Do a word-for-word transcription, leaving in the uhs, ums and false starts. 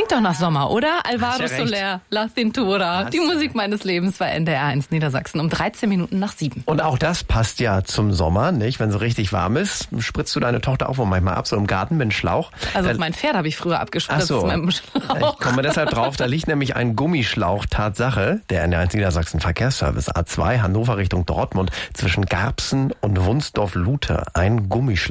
klingt doch nach Sommer, oder? Alvaro ja Soler, La Cintura. Die Musik meines Lebens bei N D R eins Niedersachsen um dreizehn Minuten nach sieben. Und auch das passt ja zum Sommer, nicht? Wenn es richtig warm ist, spritzt du deine Tochter auch wohl manchmal ab, so im Garten mit einem Schlauch. Also da, mein Pferd habe ich früher abgespritzt ach so. mit einem Schlauch. Ich komme deshalb drauf, da liegt nämlich ein Gummischlauch, Tatsache, der N D R eins Niedersachsen Verkehrsservice A zwei, Hannover Richtung Dortmund, zwischen Garbsen und Wunsdorf-Lute, ein Gummischlauch.